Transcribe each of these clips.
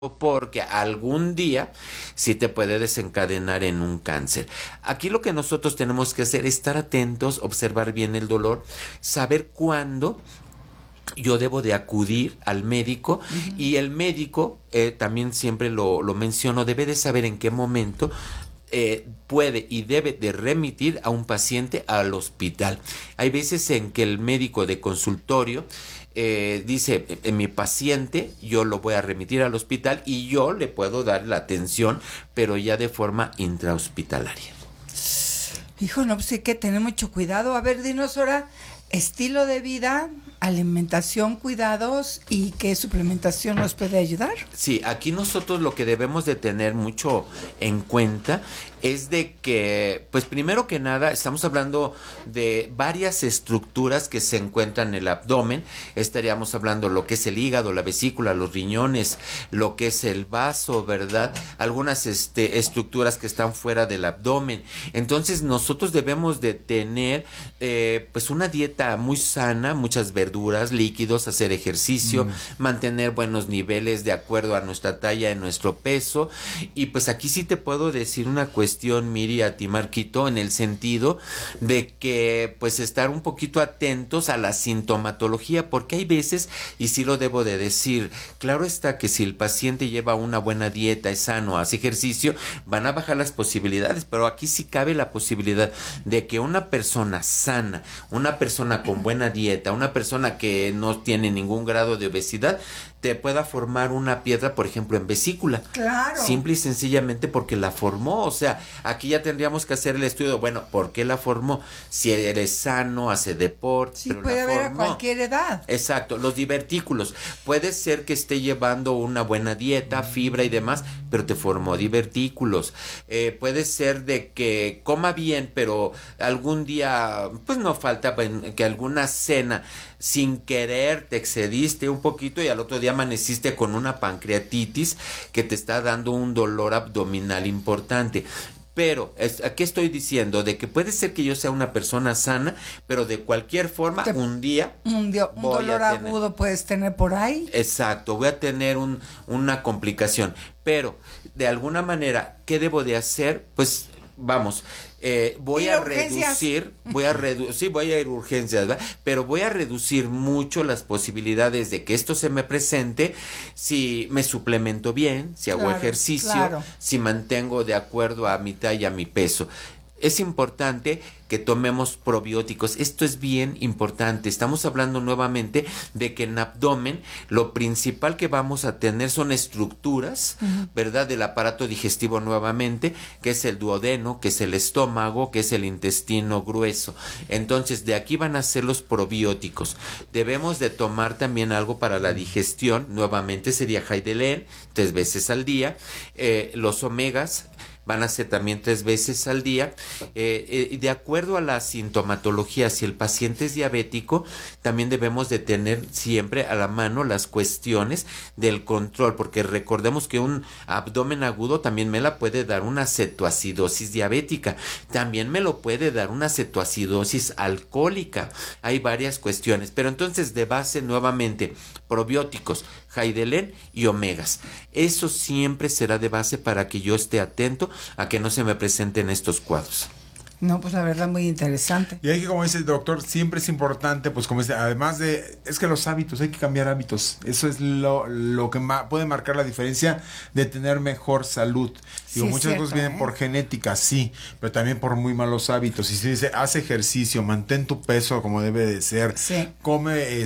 porque algún día sí te puede desencadenar en un cáncer. Aquí lo que nosotros tenemos que hacer es estar atentos, observar bien el dolor, saber cuándo yo debo de acudir al médico. Y el médico, también siempre lo menciono, debe de saber en qué momento puede y debe de remitir a un paciente al hospital. Hay veces en que el médico de consultorio dice, en mi paciente yo lo voy a remitir al hospital y yo le puedo dar la atención, pero ya de forma intrahospitalaria. Hijo, no, pues hay que tener mucho cuidado. A ver, dinos ahora, estilo de vida, alimentación, cuidados y qué suplementación nos puede ayudar. Sí, aquí nosotros lo que debemos de tener mucho en cuenta es de que, pues primero que nada, estamos hablando de varias estructuras que se encuentran en el abdomen. Estaríamos hablando lo que es el hígado, la vesícula, los riñones, lo que es el vaso, ¿verdad? Algunas estructuras que están fuera del abdomen. Entonces nosotros debemos de tener pues una dieta muy sana, muchas verduras, líquidos, hacer ejercicio, mantener buenos niveles de acuerdo a nuestra talla, en nuestro peso. Y pues aquí sí te puedo decir una cuestión, Miri, a ti, Marquito, en el sentido de que pues estar un poquito atentos a la sintomatología, porque hay veces, y sí lo debo de decir, claro está que si el paciente lleva una buena dieta, es sano, hace ejercicio, van a bajar las posibilidades, pero aquí sí cabe la posibilidad de que una persona sana, una persona con buena dieta, una persona que no tiene ningún grado de obesidad, te pueda formar una piedra, por ejemplo, en vesícula. Claro. Simple y sencillamente porque la formó. O sea, aquí ya tendríamos que hacer el estudio. Bueno, ¿por qué la formó? Si eres sano, hace deporte. Sí, pero puede la haber formó. a cualquier edad. Exacto, los divertículos. Puede ser que esté llevando una buena dieta, fibra y demás, pero te formó divertículos. Puede ser de que coma bien, pero algún día, pues no falta que alguna cena sin querer te excediste un poquito y al otro día amaneciste con una pancreatitis que te está dando un dolor abdominal importante. Pero, ¿qué estoy diciendo? De que puede ser que yo sea una persona sana, pero de cualquier forma, un día un dolor agudo puedes tener por ahí. Exacto, voy a tener una complicación. Pero, de alguna manera, ¿qué debo de hacer? Pues, vamos, voy a reducir, voy a ir a urgencias, ¿verdad? Pero voy a reducir mucho las posibilidades de que esto se me presente si me suplemento bien, si hago ejercicio, si mantengo de acuerdo a mi talla, mi peso. Es importante que tomemos probióticos. Esto es bien importante. Estamos hablando nuevamente de que en abdomen lo principal que vamos a tener son estructuras, ¿verdad? Del aparato digestivo nuevamente, que es el duodeno, que es el estómago, que es el intestino grueso. Entonces, de aquí van a ser los probióticos. Debemos de tomar también algo para la digestión. Nuevamente sería Heidelin, 3 veces al día. Los omegas van a ser también 3 veces al día. De acuerdo a la sintomatología, si el paciente es diabético, también debemos de tener siempre a la mano las cuestiones del control, porque recordemos que un abdomen agudo también me la puede dar una cetoacidosis diabética, también me lo puede dar una cetoacidosis alcohólica. Hay varias cuestiones, pero entonces de base nuevamente probióticos, Heidelin y omegas. Eso siempre será de base para que yo esté atento a que no se me presenten estos cuadros. No, pues la verdad muy interesante. Y hay que, como dice el doctor, siempre es importante, pues como dice, además de, es que los hábitos, hay que cambiar hábitos. Eso es lo que puede marcar la diferencia de tener mejor salud. Digo, Sí, muchas cosas vienen por genética, sí, pero también por muy malos hábitos. Y se dice, haz ejercicio, mantén tu peso como debe de ser, come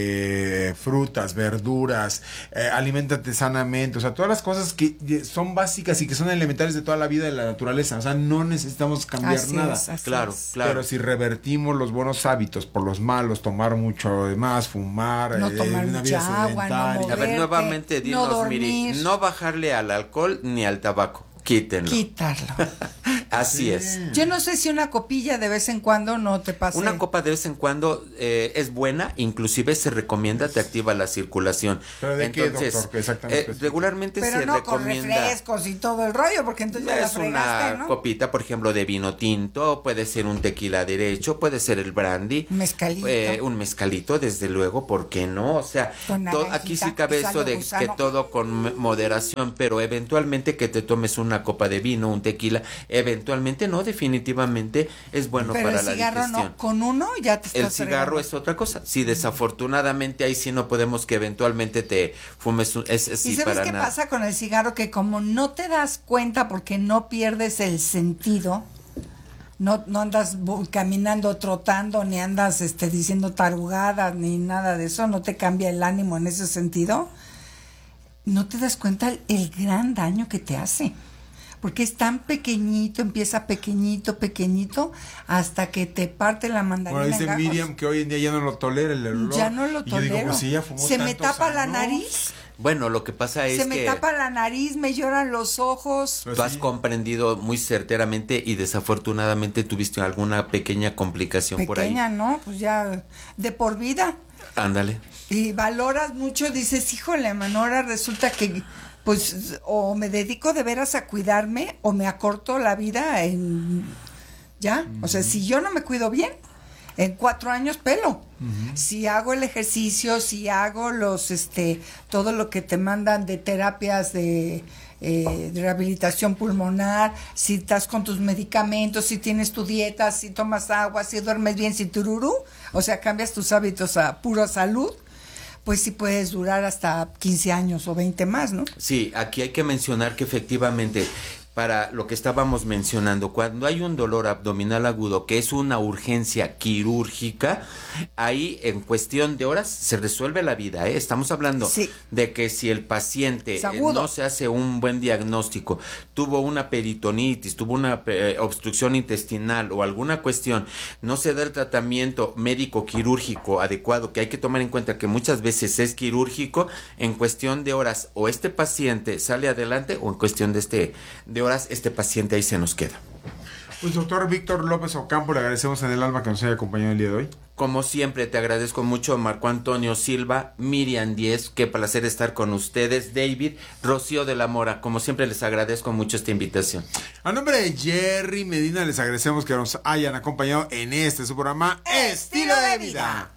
frutas, verduras, aliméntate sanamente, o sea, todas las cosas que son básicas y que son elementales de toda la vida de la naturaleza. O sea, no necesitamos cambiar nada. Claro. Pero si revertimos los buenos hábitos por los malos, tomar mucho de más, fumar, no tomar una mucha vida agua, no sedentaria. moverte, A ver, nuevamente dinos, no Miri, no bajarle al alcohol ni al tabaco. Quítenlo. Quitarlo. Así es. Yo no sé si una copilla de vez en cuando no te pasa. Una copa de vez en cuando es buena, inclusive se recomienda, te activa la circulación. ¿Pero de entonces, qué, doctor? Exactamente. Regularmente pero se no recomienda. con refrescos y todo el rollo, porque entonces ya la Es fregaste, una ¿no? copita, por ejemplo, de vino tinto, puede ser un tequila derecho, puede ser el brandy. Mezcalito. Un mezcalito, desde luego, ¿por qué no? O sea, aquí sí cabe eso de que todo con moderación, pero eventualmente que te tomes una copa de vino, un tequila, eventualmente no, definitivamente es bueno pero para la digestión. Pero el cigarro no, con uno ya te estás El cigarro fregando. Es otra cosa. Sí, desafortunadamente ahí sí no podemos que eventualmente te fumes ¿Y sabes qué pasa con el cigarro? Que como no te das cuenta porque no pierdes el sentido, no andas caminando, trotando, ni andas diciendo tarugadas, ni nada de eso, no te cambia el ánimo en ese sentido, no te das cuenta el gran daño que te hace. Porque es tan pequeñito, empieza pequeñito, hasta que te parte la mandarina. Bueno, dice Miriam que hoy en día ya no lo tolera el olor. Ya no lo tolero. Y yo digo, pues si ella fumó se me tapa años. la nariz. Bueno, lo que pasa es que... Se me tapa la nariz, me lloran los ojos. Tú has comprendido muy certeramente y desafortunadamente tuviste alguna pequeña complicación por ahí. Pequeña, ¿no? Pues ya de por vida. Ándale. Y valoras mucho, dices, híjole, man, ahora resulta que... pues o me dedico de veras a cuidarme o me acorto la vida ¿ya? O sea, si yo no me cuido bien, en 4 años pelo. Si hago el ejercicio, si hago todo lo que te mandan de terapias de rehabilitación pulmonar, si estás con tus medicamentos, si tienes tu dieta, si tomas agua, si duermes bien, si tururú, o sea, cambias tus hábitos a pura salud, pues sí puedes durar hasta 15 años o 20 más, ¿no? Sí, aquí hay que mencionar que efectivamente, para lo que estábamos mencionando, cuando hay un dolor abdominal agudo, que es una urgencia quirúrgica, ahí en cuestión de horas se resuelve la vida, ¿eh? Estamos hablando de que si el paciente no se hace un buen diagnóstico, tuvo una peritonitis, tuvo una obstrucción intestinal o alguna cuestión, no se da el tratamiento médico quirúrgico adecuado, que hay que tomar en cuenta que muchas veces es quirúrgico, en cuestión de horas o este paciente sale adelante o en cuestión de horas este paciente ahí se nos queda. Pues doctor Víctor López Ocampo, le agradecemos en el alma que nos haya acompañado el día de hoy. Como siempre, te agradezco mucho, Marco Antonio Silva, Miriam Díez, qué placer estar con ustedes, David, Rocío de la Mora, como siempre les agradezco mucho esta invitación. A nombre de Jerry Medina, les agradecemos que nos hayan acompañado en su programa Estilo de Vida.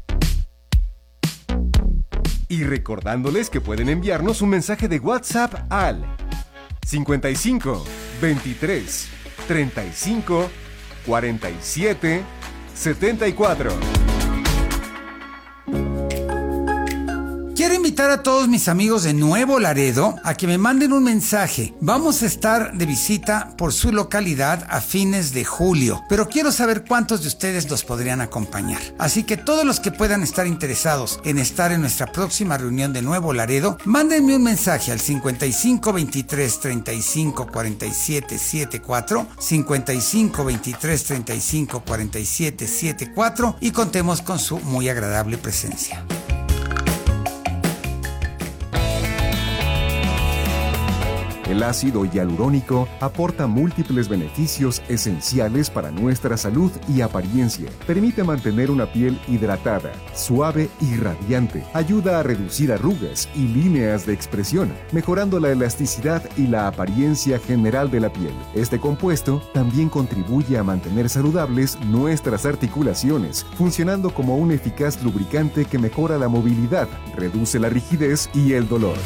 Y recordándoles que pueden enviarnos un mensaje de WhatsApp al 55 23 35 47 74. Quiero invitar a todos mis amigos de Nuevo Laredo a que me manden un mensaje. Vamos a estar de visita por su localidad a fines de julio, pero quiero saber cuántos de ustedes los podrían acompañar. Así que todos los que puedan estar interesados en estar en nuestra próxima reunión de Nuevo Laredo, mándenme un mensaje al 55 23 35 47 74, 55 23 35 47 74 y contemos con su muy agradable presencia. El ácido hialurónico aporta múltiples beneficios esenciales para nuestra salud y apariencia. Permite mantener una piel hidratada, suave y radiante. Ayuda a reducir arrugas y líneas de expresión, mejorando la elasticidad y la apariencia general de la piel. Este compuesto también contribuye a mantener saludables nuestras articulaciones, funcionando como un eficaz lubricante que mejora la movilidad, reduce la rigidez y el dolor.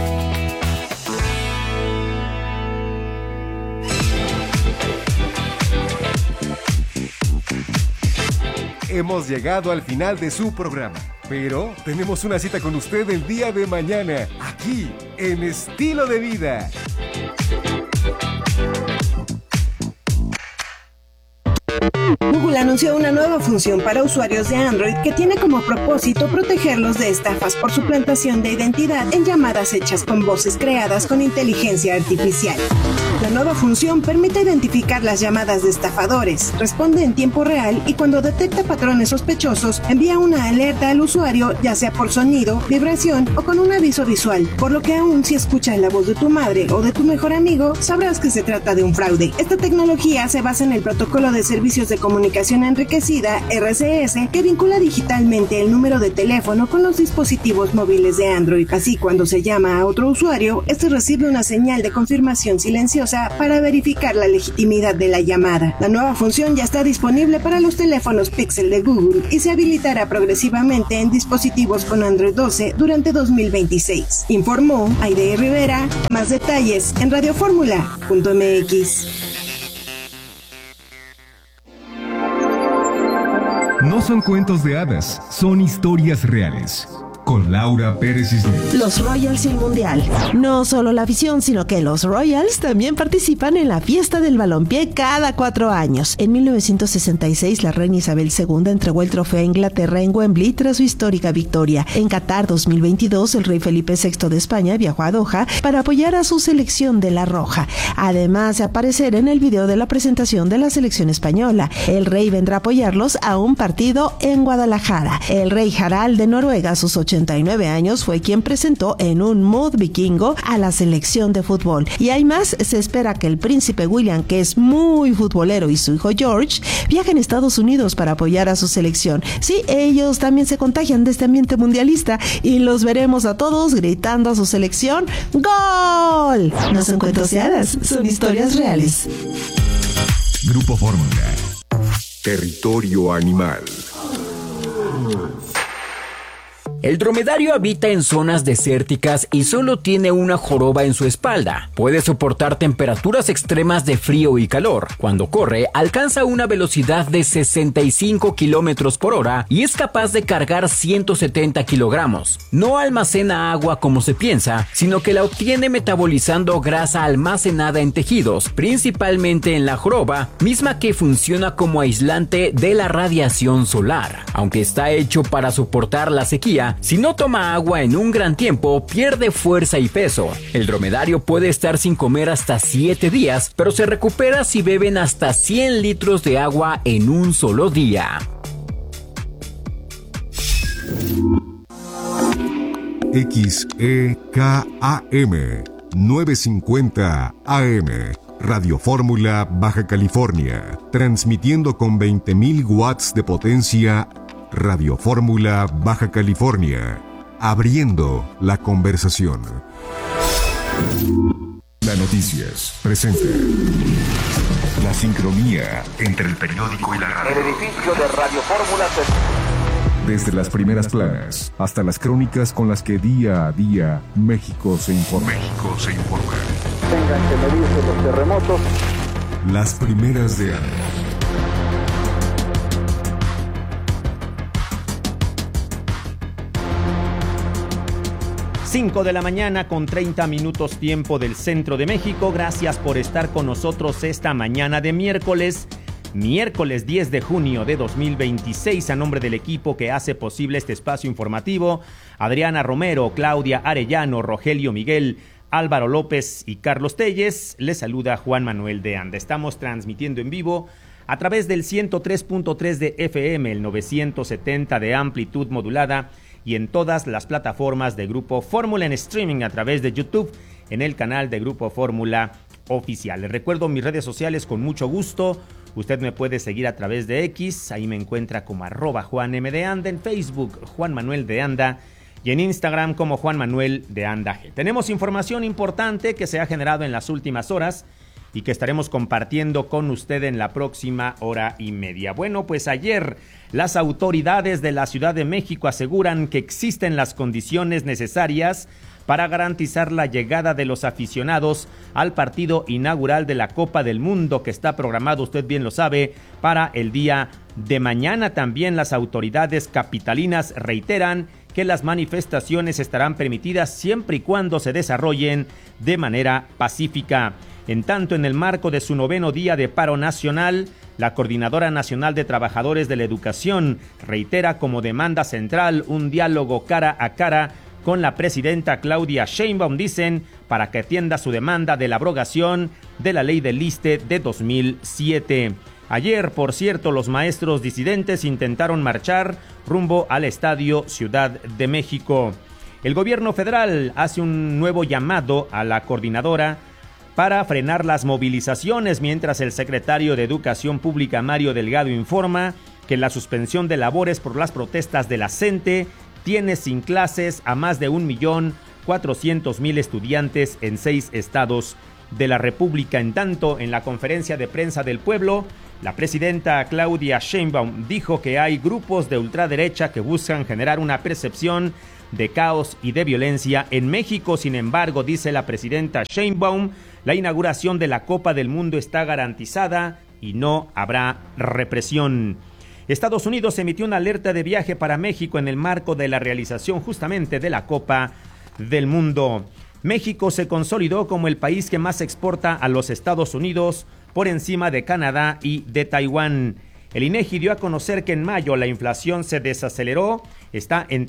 Hemos llegado al final de su programa, pero tenemos una cita con usted el día de mañana, aquí en Estilo de Vida. Google anunció una nueva función para usuarios de Android que tiene como propósito protegerlos de estafas por suplantación de identidad en llamadas hechas con voces creadas con inteligencia artificial. La nueva función permite identificar las llamadas de estafadores, responde en tiempo real y cuando detecta patrones sospechosos, envía una alerta al usuario, ya sea por sonido, vibración o con un aviso visual, por lo que aún si escuchas la voz de tu madre o de tu mejor amigo, sabrás que se trata de un fraude. Esta tecnología se basa en el Protocolo de Servicios de Comunicación Enriquecida, RCS, que vincula digitalmente el número de teléfono con los dispositivos móviles de Android. Así, cuando se llama a otro usuario, este recibe una señal de confirmación silenciosa para verificar la legitimidad de la llamada. La nueva función ya está disponible para los teléfonos Pixel de Google y se habilitará progresivamente en dispositivos con Android 12 durante 2026. Informó Aide Rivera. Más detalles en radioformula.mx. No son cuentos de hadas, son historias reales. Con Laura Pérez Cisneros. Los Royals y el Mundial. No solo la afición, sino que los Royals también participan en la fiesta del balompié cada 4 años. En 1966, la reina Isabel II entregó el trofeo a Inglaterra en Wembley tras su histórica victoria. En Qatar 2022, el rey Felipe VI de España viajó a Doha para apoyar a su selección de la Roja. Además de aparecer en el video de la presentación de la selección española. El rey vendrá a apoyarlos a un partido en Guadalajara. El rey Harald de Noruega, a sus 89 años, fue quien presentó en un mood vikingo a la selección de fútbol. Y hay más, se espera que el príncipe William, que es muy futbolero, y su hijo George viajen a Estados Unidos para apoyar a su selección. Sí, ellos también se contagian de este ambiente mundialista y los veremos a todos gritando a su selección ¡Gol! No son cuentos de hadas, son historias reales. Grupo Fórmula. Territorio animal. El dromedario habita en zonas desérticas y solo tiene una joroba en su espalda. Puede soportar temperaturas extremas de frío y calor. Cuando corre, alcanza una velocidad de 65 kilómetros por hora y es capaz de cargar 170 kilogramos. No almacena agua como se piensa, sino que la obtiene metabolizando grasa almacenada en tejidos, principalmente en la joroba, misma que funciona como aislante de la radiación solar. Aunque está hecho para soportar la sequía, si no toma agua en un gran tiempo, pierde fuerza y peso. El dromedario puede estar sin comer hasta 7 días, pero se recupera si beben hasta 100 litros de agua en un solo día. XEKAM 950 AM Radio Fórmula, Baja California, transmitiendo con 20.000 watts de potencia. Radio Fórmula, Baja California, abriendo la conversación. La Noticias presenta la sincronía entre el periódico y la radio. El edificio de Radio Fórmula Desde las primeras planas hasta las crónicas con las que día a día México se informa. Tengan que medirse los terremotos. Las primeras de año. 5 de la mañana con 30 minutos tiempo del centro de México. Gracias por estar con nosotros esta mañana de miércoles 10 de junio de 2026. A nombre del equipo que hace posible este espacio informativo, Adriana Romero, Claudia Arellano, Rogelio Miguel, Álvaro López y Carlos Telles, les saluda Juan Manuel de Anda. Estamos transmitiendo en vivo a través del 103.3 de FM, el 970 de amplitud modulada y en todas las plataformas de Grupo Fórmula en streaming a través de YouTube en el canal de Grupo Fórmula Oficial. Les recuerdo mis redes sociales con mucho gusto. Usted me puede seguir a través de X, ahí me encuentra como @JuanM_de_Anda, en Facebook Juan Manuel de Anda y en Instagram como Juan Manuel de Anda G. Tenemos información importante que se ha generado en las últimas horas y que estaremos compartiendo con usted en la próxima hora y media. Bueno, pues ayer las autoridades de la Ciudad de México aseguran que existen las condiciones necesarias para garantizar la llegada de los aficionados al partido inaugural de la Copa del Mundo, que está programado, usted bien lo sabe, para el día de mañana. También las autoridades capitalinas reiteran que las manifestaciones estarán permitidas siempre y cuando se desarrollen de manera pacífica. En tanto, en el marco de su 9º día de paro nacional, La Coordinadora Nacional de Trabajadores de la Educación reitera como demanda central un diálogo cara a cara con la presidenta Claudia Sheinbaum, dicen, para que atienda su demanda de la abrogación de la ley del ISSSTE de 2007. Ayer, por cierto, los maestros disidentes intentaron marchar rumbo al Estadio Ciudad de México. El gobierno federal hace un nuevo llamado a la coordinadora para frenar las movilizaciones, mientras el secretario de Educación Pública, Mario Delgado, informa que la suspensión de labores por las protestas de la CENTE tiene sin clases a más de 1.400.000 estudiantes en 6 estados de la República. En tanto, en la conferencia de prensa del pueblo, la presidenta Claudia Sheinbaum dijo que hay grupos de ultraderecha que buscan generar una percepción de caos y de violencia en México. Sin embargo, dice la presidenta Sheinbaum, la inauguración de la Copa del Mundo está garantizada y no habrá represión. Estados Unidos emitió una alerta de viaje para México en el marco de la realización justamente de la Copa del Mundo. México se consolidó como el país que más exporta a los Estados Unidos, por encima de Canadá y de Taiwán. El INEGI dio a conocer que en mayo la inflación se desaceleró, está en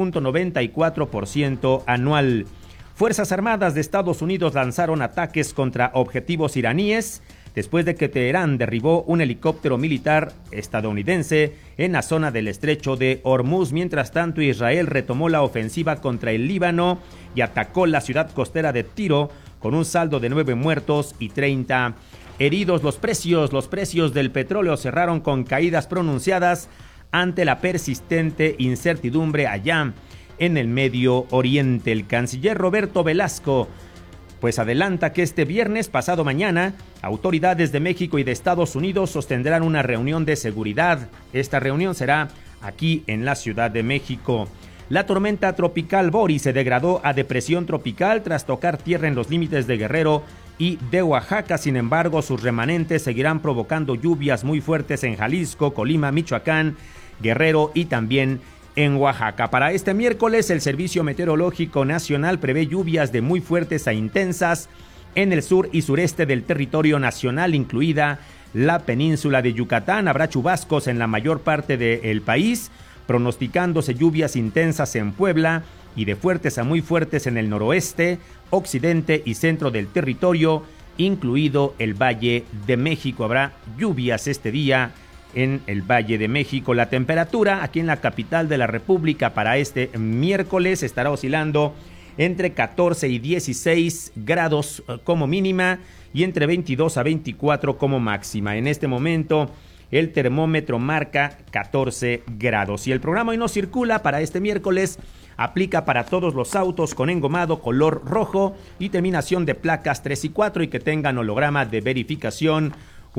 3.94% anual. Fuerzas Armadas de Estados Unidos lanzaron ataques contra objetivos iraníes después de que Teherán derribó un helicóptero militar estadounidense en la zona del estrecho de Hormuz. Mientras tanto, Israel retomó la ofensiva contra el Líbano y atacó la ciudad costera de Tiro con un saldo de 9 muertos y 30 heridos. Los precios del petróleo cerraron con caídas pronunciadas ante la persistente incertidumbre allá en el Medio Oriente. El canciller Roberto Velasco pues adelanta que este viernes, pasado mañana, autoridades de México y de Estados Unidos sostendrán una reunión de seguridad. Esta reunión será aquí en la Ciudad de México. La tormenta tropical Boris se degradó a depresión tropical tras tocar tierra en los límites de Guerrero y de Oaxaca. Sin embargo, sus remanentes seguirán provocando lluvias muy fuertes en Jalisco, Colima, Michoacán, Guerrero y también en Oaxaca. Para este miércoles, el Servicio Meteorológico Nacional prevé lluvias de muy fuertes a intensas en el sur y sureste del territorio nacional, incluida la península de Yucatán. Habrá chubascos en la mayor parte del país, pronosticándose lluvias intensas en Puebla y de fuertes a muy fuertes en el noroeste, occidente y centro del territorio, incluido el Valle de México. Habrá lluvias este día en el Valle de México. La temperatura aquí en la capital de la República para este miércoles estará oscilando entre 14 y 16 grados como mínima y entre 22 a 24 como máxima. En este momento el termómetro marca 14 grados. Y el programa Hoy No Circula para este miércoles aplica para todos los autos con engomado color rojo y terminación de placas 3 y 4 y que tengan holograma de verificación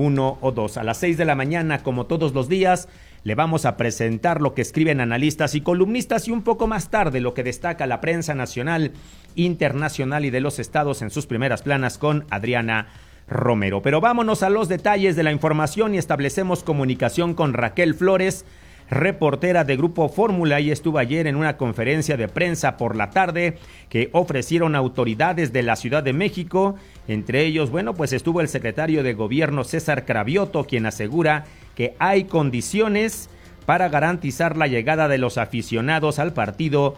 1 o 2. A las 6 de la mañana, como todos los días, le vamos a presentar lo que escriben analistas y columnistas y un poco más tarde lo que destaca la prensa nacional, internacional y de los estados en sus primeras planas con Adriana Romero. Pero vámonos a los detalles de la información y establecemos comunicación con Raquel Flores, reportera de Grupo Fórmula, y estuvo ayer en una conferencia de prensa por la tarde que ofrecieron autoridades de la Ciudad de México. Entre ellos, pues estuvo el secretario de Gobierno César Cravioto, quien asegura que hay condiciones para garantizar la llegada de los aficionados al partido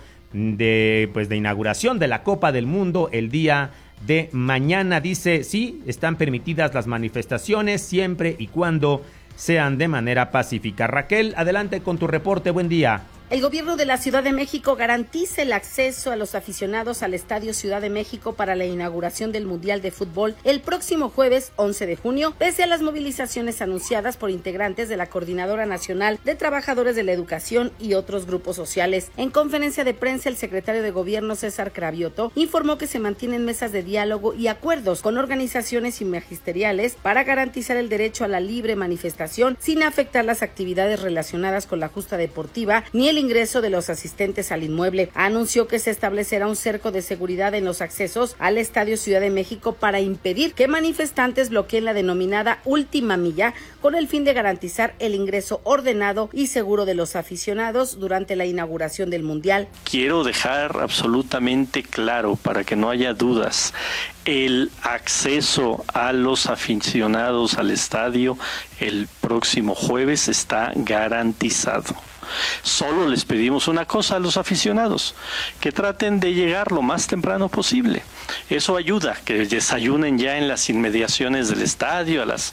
de inauguración de la Copa del Mundo el día de mañana. Dice, sí, están permitidas las manifestaciones siempre y cuando sean de manera pacífica. Raquel, adelante con tu reporte. Buen día. El gobierno de la Ciudad de México garantiza el acceso a los aficionados al Estadio Ciudad de México para la inauguración del Mundial de Fútbol el próximo jueves 11 de junio, pese a las movilizaciones anunciadas por integrantes de la Coordinadora Nacional de Trabajadores de la Educación y otros grupos sociales. En conferencia de prensa, el secretario de Gobierno César Cravioto informó que se mantienen mesas de diálogo y acuerdos con organizaciones y magisteriales para garantizar el derecho a la libre manifestación sin afectar las actividades relacionadas con la justa deportiva ni el ingreso de los asistentes al inmueble. Anunció que se establecerá un cerco de seguridad en los accesos al Estadio Ciudad de México para impedir que manifestantes bloqueen la denominada última milla con el fin de garantizar el ingreso ordenado y seguro de los aficionados durante la inauguración del Mundial. Quiero dejar absolutamente claro, para que no haya dudas, el acceso a los aficionados al estadio el próximo jueves está garantizado. Solo les pedimos una cosa a los aficionados, que traten de llegar lo más temprano posible. Eso ayuda, que desayunen ya en las inmediaciones del estadio a las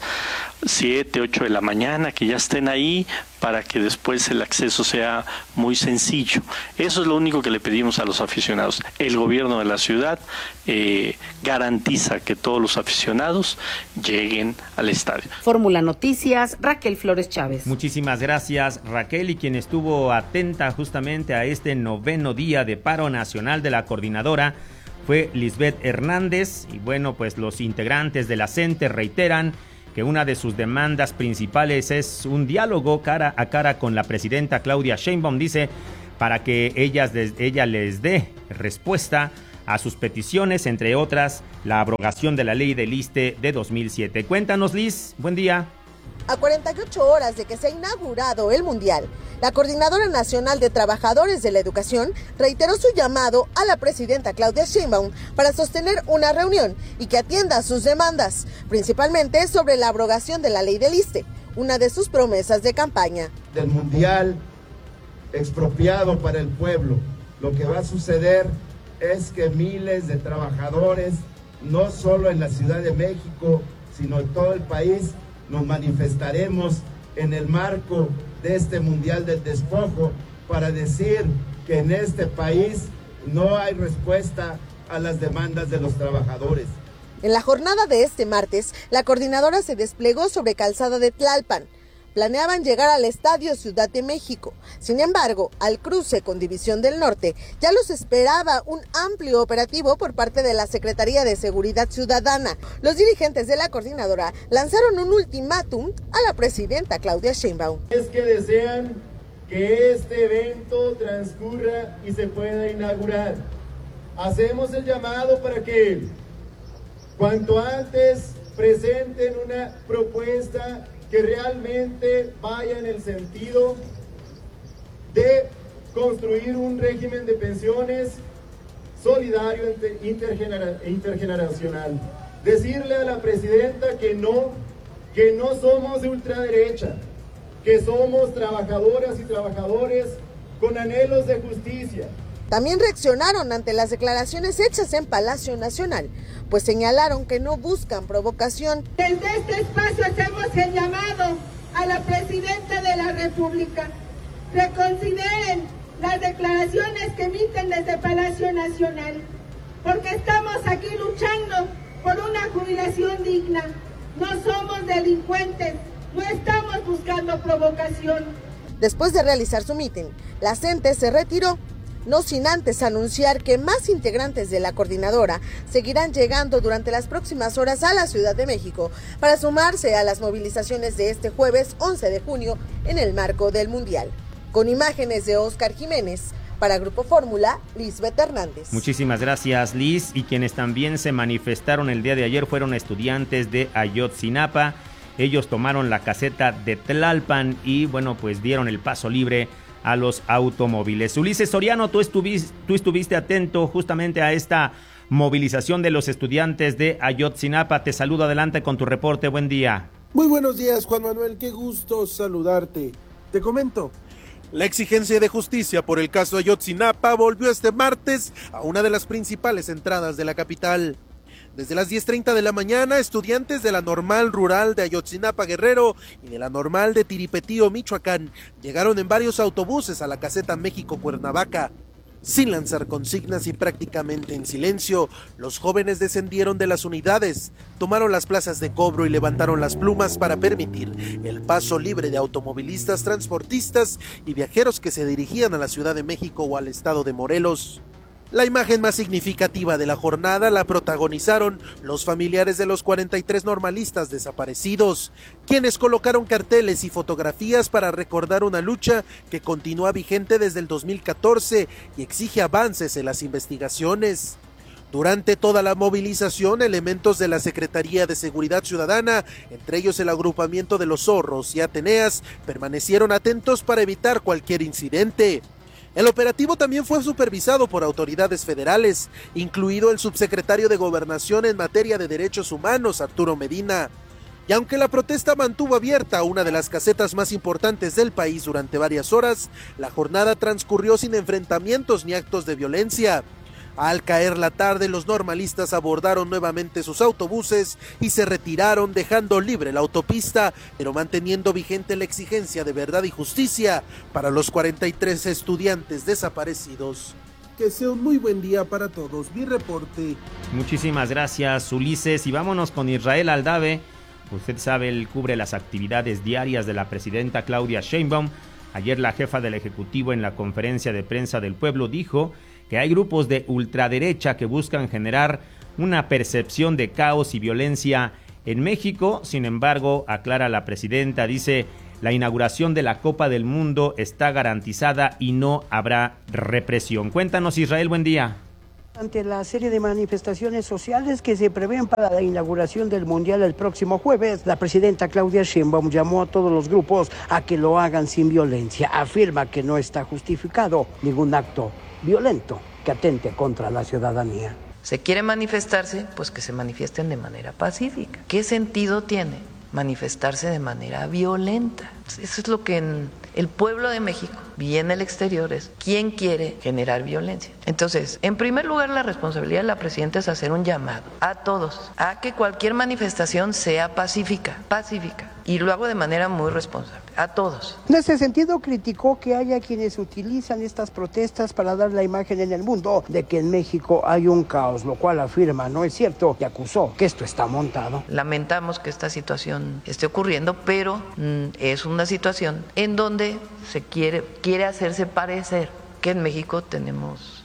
7, 8 de la mañana, que ya estén ahí para que después el acceso sea muy sencillo. Eso es lo único que le pedimos a los aficionados. El gobierno de la ciudad garantiza que todos los aficionados lleguen al estadio. Fórmula Noticias, Raquel Flores Chávez. Muchísimas gracias, Raquel, y quien estuvo atenta justamente a este 9º día de paro nacional de la coordinadora fue Lisbeth Hernández. Y bueno, pues los integrantes de la CENTE reiteran que una de sus demandas principales es un diálogo cara a cara con la presidenta Claudia Sheinbaum, dice, para que ella les dé respuesta a sus peticiones, entre otras, la abrogación de la ley del ISSSTE de 2007. Cuéntanos, Liz, buen día. A 48 horas de que se ha inaugurado el Mundial, la Coordinadora Nacional de Trabajadores de la Educación reiteró su llamado a la presidenta Claudia Sheinbaum para sostener una reunión y que atienda sus demandas, principalmente sobre la abrogación de la ley del ISSSTE, una de sus promesas de campaña. Del Mundial expropiado para el pueblo, lo que va a suceder es que miles de trabajadores, no solo en la Ciudad de México, sino en todo el país, nos manifestaremos en el marco de este Mundial del Despojo para decir que en este país no hay respuesta a las demandas de los trabajadores. En la jornada de este martes, la coordinadora se desplegó sobre Calzada de Tlalpan. Planeaban llegar al Estadio Ciudad de México. Sin embargo, al cruce con División del Norte, ya los esperaba un amplio operativo por parte de la Secretaría de Seguridad Ciudadana. Los dirigentes de la coordinadora lanzaron un ultimátum a la presidenta Claudia Sheinbaum. Es que desean que este evento transcurra y se pueda inaugurar. Hacemos el llamado para que cuanto antes presenten una propuesta que realmente vaya en el sentido de construir un régimen de pensiones solidario e intergeneracional. Decirle a la presidenta que no somos de ultraderecha, que somos trabajadoras y trabajadores con anhelos de justicia. También reaccionaron ante las declaraciones hechas en Palacio Nacional, pues señalaron que no buscan provocación. Desde este espacio hacemos el llamado a la presidenta de la República. Reconsideren las declaraciones que emiten desde Palacio Nacional, porque estamos aquí luchando por una jubilación digna. No somos delincuentes, no estamos buscando provocación. Después de realizar su mitin, la CENTE se retiró, no sin antes anunciar que más integrantes de la coordinadora seguirán llegando durante las próximas horas a la Ciudad de México para sumarse a las movilizaciones de este jueves 11 de junio en el marco del Mundial. Con imágenes de Oscar Jiménez, para Grupo Fórmula, Lisbeth Hernández. Muchísimas gracias, Liz. Y quienes también se manifestaron el día de ayer fueron estudiantes de Ayotzinapa. Ellos tomaron la caseta de Tlalpan y, bueno, pues dieron el paso libre a los automóviles. Ulises Soriano, tú estuviste atento justamente a esta movilización de los estudiantes de Ayotzinapa. Te saludo, adelante con tu reporte. Buen día. Muy buenos días, Juan Manuel, qué gusto saludarte. Te comento, la exigencia de justicia por el caso Ayotzinapa volvió este martes a una de las principales entradas de la capital. Desde las 10:30 de la mañana, estudiantes de la Normal Rural de Ayotzinapa, Guerrero, y de la Normal de Tiripetío, Michoacán, llegaron en varios autobuses a la caseta México-Cuernavaca. Sin lanzar consignas y prácticamente en silencio, los jóvenes descendieron de las unidades, tomaron las plazas de cobro y levantaron las plumas para permitir el paso libre de automovilistas, transportistas y viajeros que se dirigían a la Ciudad de México o al estado de Morelos. La imagen más significativa de la jornada la protagonizaron los familiares de los 43 normalistas desaparecidos, quienes colocaron carteles y fotografías para recordar una lucha que continúa vigente desde el 2014 y exige avances en las investigaciones. Durante toda la movilización, elementos de la Secretaría de Seguridad Ciudadana, entre ellos el agrupamiento de los Zorros y Ateneas, permanecieron atentos para evitar cualquier incidente. El operativo también fue supervisado por autoridades federales, incluido el subsecretario de Gobernación en materia de derechos humanos, Arturo Medina. Y aunque la protesta mantuvo abierta una de las casetas más importantes del país durante varias horas, la jornada transcurrió sin enfrentamientos ni actos de violencia. Al caer la tarde, los normalistas abordaron nuevamente sus autobuses y se retiraron, dejando libre la autopista, pero manteniendo vigente la exigencia de verdad y justicia para los 43 estudiantes desaparecidos. Que sea un muy buen día para todos. Mi reporte. Muchísimas gracias, Ulises. Y vámonos con Israel Aldave. Usted sabe, él cubre las actividades diarias de la presidenta Claudia Sheinbaum. Ayer la jefa del Ejecutivo en la conferencia de prensa del pueblo dijo que hay grupos de ultraderecha que buscan generar una percepción de caos y violencia en México. Sin embargo, aclara la presidenta, dice, la inauguración de la Copa del Mundo está garantizada y no habrá represión. Cuéntanos, Israel, buen día. Ante la serie de manifestaciones sociales que se prevén para la inauguración del Mundial el próximo jueves, la presidenta Claudia Sheinbaum llamó a todos los grupos a que lo hagan sin violencia. Afirma que no está justificado ningún acto violento que atente contra la ciudadanía. ¿Se quiere manifestarse? Pues que se manifiesten de manera pacífica. ¿Qué sentido tiene manifestarse de manera violenta? Eso es lo que en el pueblo de México y en el exterior es quién quiere generar violencia. Entonces, en primer lugar, la responsabilidad de la presidenta es hacer un llamado a todos a que cualquier manifestación sea pacífica, y lo hago de manera muy responsable, a todos. En ese sentido, criticó que haya quienes utilizan estas protestas para dar la imagen en el mundo de que en México hay un caos, lo cual afirma no es cierto y acusó que esto está montado. Lamentamos que esta situación esté ocurriendo, pero es una situación en donde se quiere hacerse parecer que en México tenemos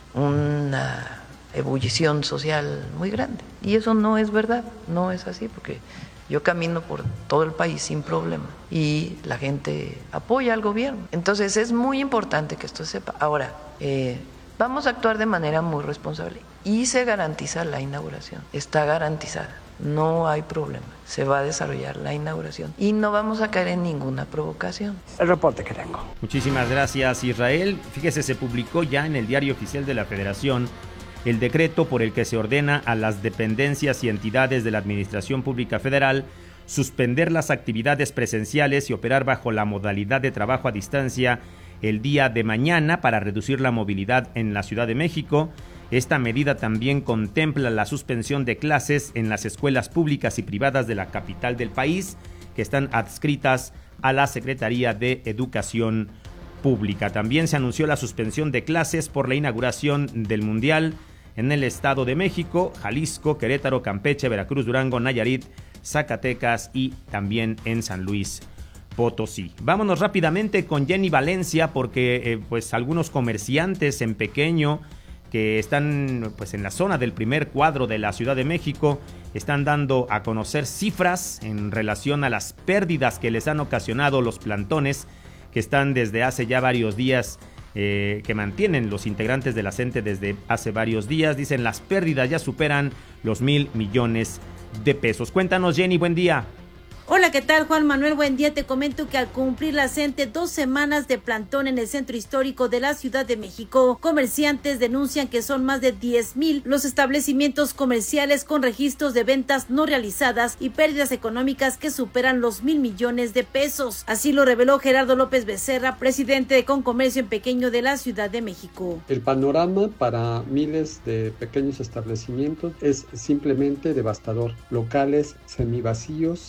una ebullición social muy grande. Y eso no es verdad, no es así, porque yo camino por todo el país sin problema y la gente apoya al gobierno. Entonces es muy importante que esto se sepa. Ahora, vamos a actuar de manera muy responsable y se garantiza la inauguración. Está garantizada, no hay problema. Se va a desarrollar la inauguración y no vamos a caer en ninguna provocación. El reporte que tengo. Muchísimas gracias, Israel. Fíjese, se publicó ya en el Diario Oficial de la Federación el decreto por el que se ordena a las dependencias y entidades de la Administración Pública Federal suspender las actividades presenciales y operar bajo la modalidad de trabajo a distancia el día de mañana para reducir la movilidad en la Ciudad de México. Esta medida también contempla la suspensión de clases en las escuelas públicas y privadas de la capital del país, que están adscritas a la Secretaría de Educación Pública. También se anunció la suspensión de clases por la inauguración del Mundial en el Estado de México, Jalisco, Querétaro, Campeche, Veracruz, Durango, Nayarit, Zacatecas y también en San Luis Potosí. Vámonos rápidamente con Jenny Valencia, porque pues algunos comerciantes en pequeño que están pues en la zona del primer cuadro de la Ciudad de México están dando a conocer cifras en relación a las pérdidas que les han ocasionado los plantones que están desde hace ya varios días, que mantienen los integrantes de la CENTE desde hace varios días. Dicen, las pérdidas ya superan los 1,000 millones de pesos. Cuéntanos, Jenny, buen día. Hola, ¿qué tal, Juan Manuel? Buen día. Te comento que al cumplir la CENTE 2 semanas de plantón en el centro histórico de la Ciudad de México, comerciantes denuncian que son más de 10,000 los establecimientos comerciales con registros de ventas no realizadas y pérdidas económicas que superan los 1,000 millones de pesos. Así lo reveló Gerardo López Becerra, presidente de Concomercio en Pequeño de la Ciudad de México. El panorama para miles de pequeños establecimientos es simplemente devastador. Locales semivacíos y ventas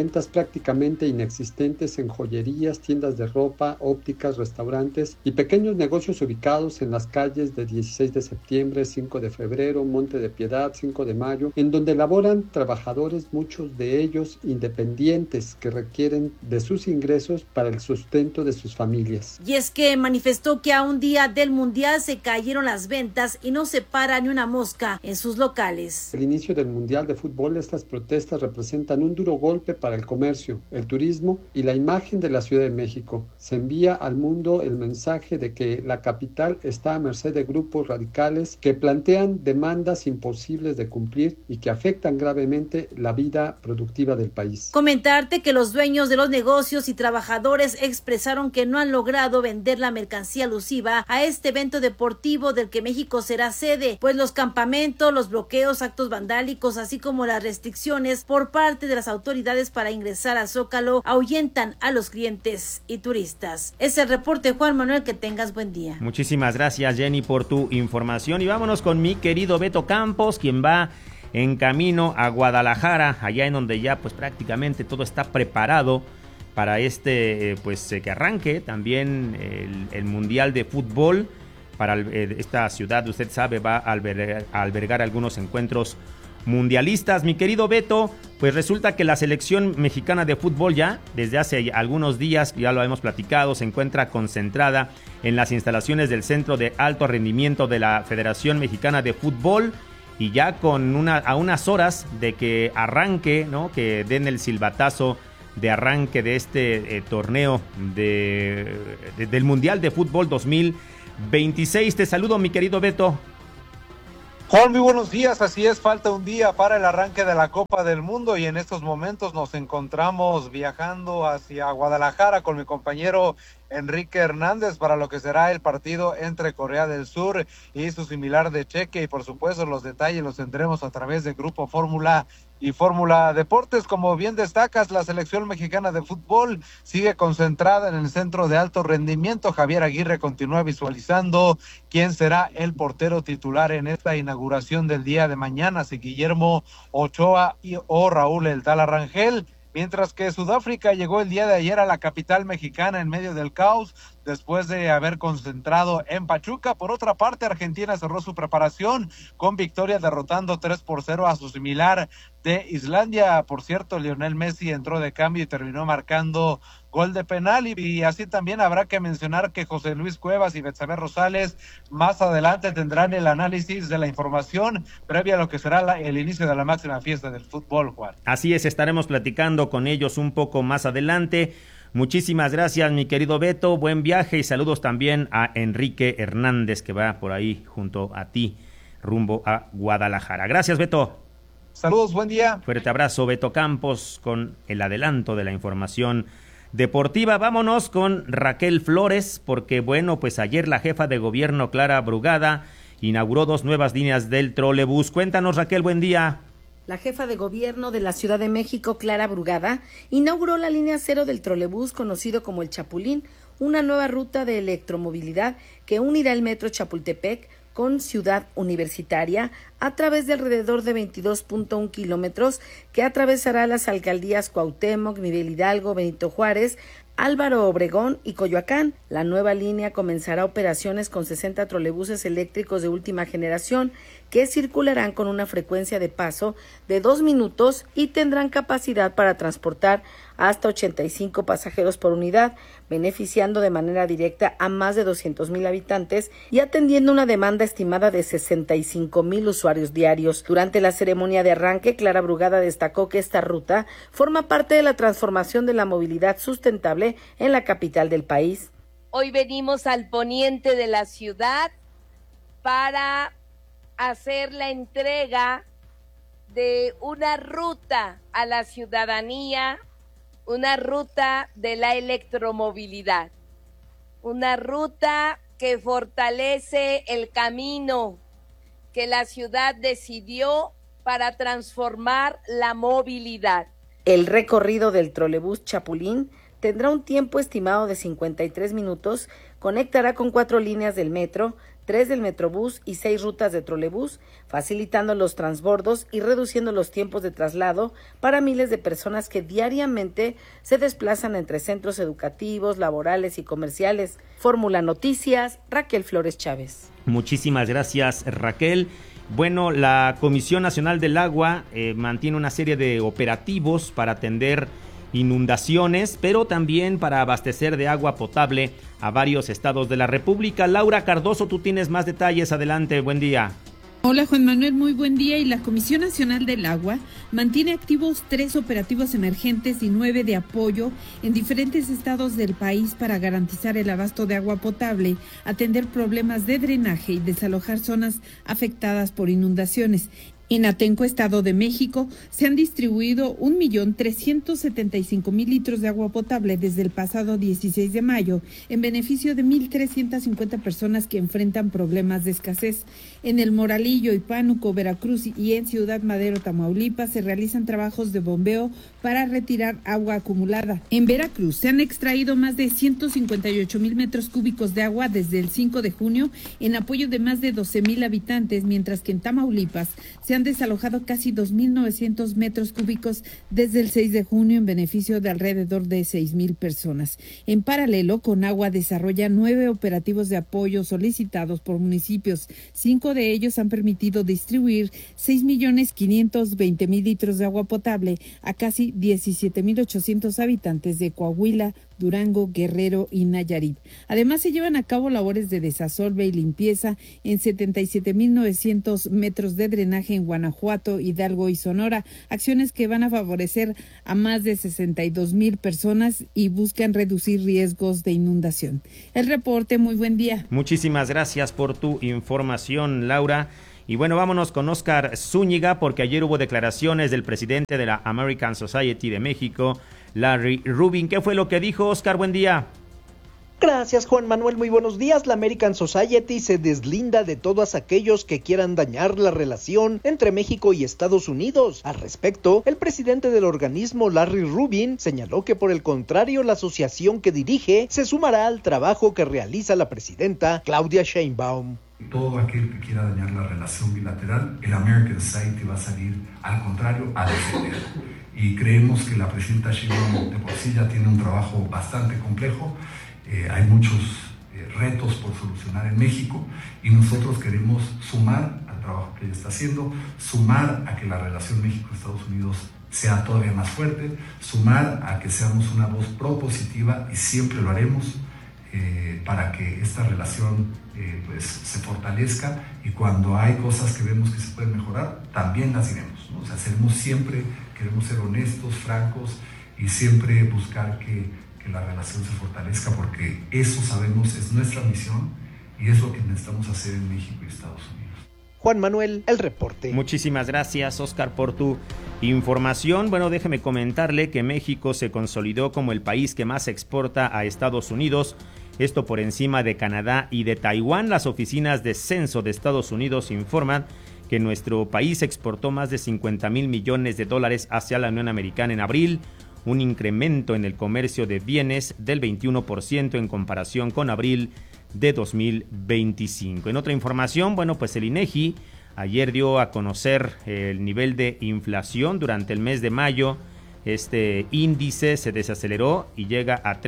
ventas prácticamente inexistentes en joyerías, tiendas de ropa, ópticas, restaurantes y pequeños negocios ubicados en las calles de 16 de septiembre, 5 de febrero, Monte de Piedad, 5 de mayo, en donde laboran trabajadores, muchos de ellos independientes, que requieren de sus ingresos para el sustento de sus familias. Y es que manifestó que a un día del Mundial se cayeron las ventas y no se para ni una mosca en sus locales. El inicio del Mundial de Fútbol, estas protestas representan un duro golpe para el comercio, el turismo y la imagen de la Ciudad de México. Se envía al mundo el mensaje de que la capital está a merced de grupos radicales que plantean demandas imposibles de cumplir y que afectan gravemente la vida productiva del país. Comentarte que los dueños de los negocios y trabajadores expresaron que no han logrado vender la mercancía alusiva a este evento deportivo del que México será sede, pues los campamentos, los bloqueos, actos vandálicos, así como las restricciones por parte de las autoridades para ingresar al Zócalo ahuyentan a los clientes y turistas. Es el reporte, Juan Manuel, que tengas buen día. Muchísimas gracias, Jenny, por tu información, y vámonos con mi querido Beto Campos, quien va en camino a Guadalajara, allá en donde ya pues prácticamente todo está preparado para que arranque también el Mundial de Fútbol. Para esta ciudad, usted sabe, va a albergar algunos encuentros mundialistas. Mi querido Beto, pues resulta que la selección mexicana de fútbol ya desde hace algunos días, ya lo hemos platicado, se encuentra concentrada en las instalaciones del Centro de Alto Rendimiento de la Federación Mexicana de Fútbol, y ya a unas horas de que arranque, ¿no?, que den el silbatazo de arranque de este torneo del Mundial de Fútbol 2026. Te saludo, mi querido Beto. Juan, muy buenos días. Así es, falta un día para el arranque de la Copa del Mundo y en estos momentos nos encontramos viajando hacia Guadalajara con mi compañero Enrique Hernández para lo que será el partido entre Corea del Sur y su similar de Chequia, y por supuesto los detalles los tendremos a través de Grupo Fórmula y Fórmula Deportes. Como bien destacas, la selección mexicana de fútbol sigue concentrada en el Centro de Alto Rendimiento. Javier Aguirre continúa visualizando quién será el portero titular en esta inauguración del día de mañana, si Guillermo Ochoa o Raúl El Tala Rangel. Mientras que Sudáfrica llegó el día de ayer a la capital mexicana en medio del caos, después de haber concentrado en Pachuca. Por otra parte, Argentina cerró su preparación con victoria, derrotando 3-0 a su similar de Islandia. Por cierto, Lionel Messi entró de cambio y terminó marcando gol de penal, y así también habrá que mencionar que José Luis Cuevas y Betsabe Rosales más adelante tendrán el análisis de la información previa a lo que será el inicio de la máxima fiesta del fútbol, Juan. Así es, estaremos platicando con ellos un poco más adelante. Muchísimas gracias, mi querido Beto, buen viaje, y saludos también a Enrique Hernández, que va por ahí junto a ti rumbo a Guadalajara. Gracias, Beto. Saludos, buen día. Fuerte abrazo, Beto Campos, con el adelanto de la información deportiva. Vámonos con Raquel Flores, porque bueno, pues ayer la jefa de gobierno Clara Brugada inauguró 2 nuevas líneas del trolebús. Cuéntanos, Raquel, buen día. La jefa de gobierno de la Ciudad de México, Clara Brugada, inauguró la línea 0 del trolebús conocido como el Chapulín, una nueva ruta de electromovilidad que unirá el metro Chapultepec con Ciudad Universitaria a través de alrededor de 22.1 kilómetros que atravesará las alcaldías Cuauhtémoc, Miguel Hidalgo, Benito Juárez, Álvaro Obregón y Coyoacán. La nueva línea comenzará operaciones con 60 trolebuses eléctricos de última generación que circularán con una frecuencia de paso de 2 minutos y tendrán capacidad para transportar hasta 85 pasajeros por unidad, beneficiando de manera directa a más de 200,000 habitantes y atendiendo una demanda estimada de 65,000 usuarios diarios. Durante la ceremonia de arranque, Clara Brugada destacó que esta ruta forma parte de la transformación de la movilidad sustentable en la capital del país. Hoy venimos al poniente de la ciudad para hacer la entrega de una ruta a la ciudadanía, una ruta de la electromovilidad, una ruta que fortalece el camino que la ciudad decidió para transformar la movilidad. El recorrido del trolebús Chapulín tendrá un tiempo estimado de 53 minutos, conectará con 4 líneas del metro, 3 del Metrobús y 6 rutas de trolebús, facilitando los transbordos y reduciendo los tiempos de traslado para miles de personas que diariamente se desplazan entre centros educativos, laborales y comerciales. Fórmula Noticias, Raquel Flores Chávez. Muchísimas gracias, Raquel. Bueno, la Comisión Nacional del Agua mantiene una serie de operativos para atender inundaciones, pero también para abastecer de agua potable a varios estados de la República. Laura Cardoso, tú tienes más detalles. Adelante, buen día. Hola Juan Manuel, muy buen día. Y la Comisión Nacional del Agua mantiene activos 3 operativos emergentes y 9 de apoyo en diferentes estados del país para garantizar el abasto de agua potable, atender problemas de drenaje y desalojar zonas afectadas por inundaciones. En Atenco, Estado de México, se han distribuido 1.375.000 litros de agua potable desde el pasado 16 de mayo, en beneficio de 1.350 personas que enfrentan problemas de escasez. En El Moralillo y Pánuco, Veracruz y en Ciudad Madero, Tamaulipas, se realizan trabajos de bombeo para retirar agua acumulada. En Veracruz se han extraído más de 158.000 metros cúbicos de agua desde el 5 de junio en apoyo de más de 12.000 habitantes, mientras que en Tamaulipas se han desalojado casi 2.900 metros cúbicos desde el 6 de junio en beneficio de alrededor de 6.000 personas. En paralelo, Conagua desarrolla 9 operativos de apoyo solicitados por municipios. 5 de ellos han permitido distribuir 6.520.000 litros de agua potable a casi 17.800 habitantes de Coahuila, Durango, Guerrero y Nayarit. Además, se llevan a cabo labores de desasolve y limpieza en 77.900 metros de drenaje en Guanajuato, Hidalgo y Sonora, acciones que van a favorecer a más de 62.000 personas y buscan reducir riesgos de inundación. El reporte, muy buen día. Muchísimas gracias por tu información, Laura. Y bueno, vámonos con Oscar Zúñiga, porque ayer hubo declaraciones del presidente de la American Society de México, Larry Rubin. ¿Qué fue lo que dijo, Oscar? Buen día. Gracias, Juan Manuel, muy buenos días. La American Society se deslinda de todos aquellos que quieran dañar la relación entre México y Estados Unidos. Al respecto, el presidente del organismo, Larry Rubin, señaló que por el contrario, la asociación que dirige se sumará al trabajo que realiza la presidenta Claudia Sheinbaum. Todo aquel que quiera dañar la relación bilateral, el American Society va a salir, al contrario, a defender. Y creemos que la presidenta Sheinbaum de por sí ya tiene un trabajo bastante complejo. Hay muchos retos por solucionar en México y nosotros queremos sumar al trabajo que ella está haciendo, sumar a que la relación México-Estados Unidos sea todavía más fuerte, sumar a que seamos una voz propositiva, y siempre lo haremos para que esta relación pues se fortalezca, y cuando hay cosas que vemos que se pueden mejorar, también las diremos, ¿no? O sea, queremos ser honestos, francos, y siempre buscar que la relación se fortalezca, porque eso sabemos es nuestra misión y es lo que necesitamos hacer en México y Estados Unidos. Juan Manuel, el reporte. Muchísimas gracias, Oscar, por tu información. Bueno, déjeme comentarle que México se consolidó como el país que más exporta a Estados Unidos, esto por encima de Canadá y de Taiwán. Las oficinas de censo de Estados Unidos informan que nuestro país exportó más de $50,000 millones hacia la Unión Americana en abril, un incremento en el comercio de bienes del 21% en comparación con abril de 2025. En otra información, bueno, pues el INEGI ayer dio a conocer el nivel de inflación durante el mes de mayo. Este índice se desaceleró y llega a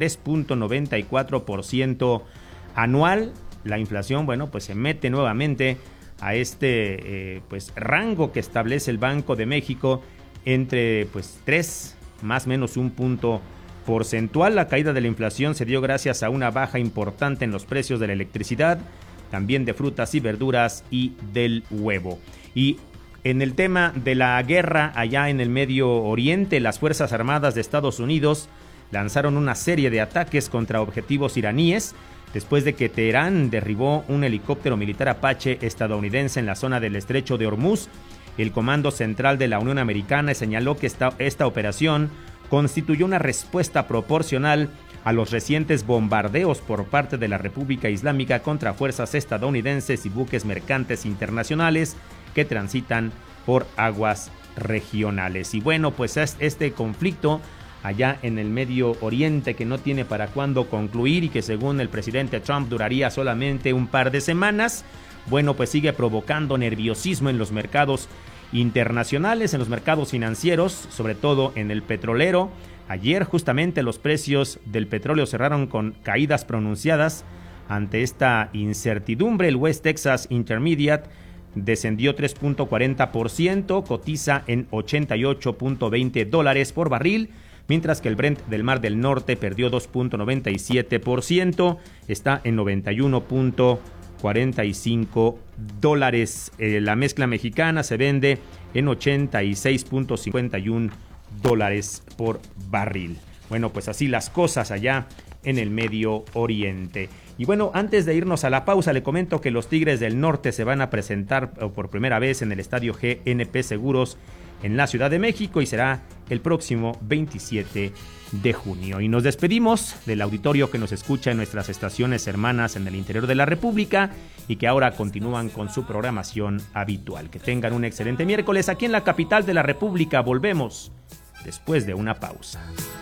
3.94% anual. La inflación, bueno, pues se mete nuevamente a este pues rango que establece el Banco de México entre pues 3 más o menos un punto porcentual. La caída de la inflación se dio gracias a una baja importante en los precios de la electricidad, también de frutas y verduras y del huevo. Y en el tema de la guerra allá en el Medio Oriente, las Fuerzas Armadas de Estados Unidos lanzaron una serie de ataques contra objetivos iraníes después de que Teherán derribó un helicóptero militar Apache estadounidense en la zona del Estrecho de Hormuz. El Comando Central de la Unión Americana señaló que esta operación constituyó una respuesta proporcional a los recientes bombardeos por parte de la República Islámica contra fuerzas estadounidenses y buques mercantes internacionales que transitan por aguas regionales. Y bueno, pues este conflicto allá en el Medio Oriente, que no tiene para cuándo concluir y que según el presidente Trump duraría solamente un par de semanas. Bueno, pues sigue provocando nerviosismo en los mercados internacionales, en los mercados financieros, sobre todo en el petrolero. Ayer justamente los precios del petróleo cerraron con caídas pronunciadas. Ante esta incertidumbre, el West Texas Intermediate descendió 3.40%, cotiza en $88.20 por barril, mientras que el Brent del Mar del Norte perdió 2.97%, está en $91.45. La mezcla mexicana se vende en $86.51 por barril. Bueno, pues así las cosas allá en el Medio Oriente. Y bueno, antes de irnos a la pausa, le comento que los Tigres del Norte se van a presentar por primera vez en el estadio GNP Seguros en la Ciudad de México y será el próximo 27 de junio. Y nos despedimos del auditorio que nos escucha en nuestras estaciones hermanas en el interior de la República y que ahora continúan con su programación habitual. Que tengan un excelente miércoles aquí en la capital de la República. Volvemos después de una pausa.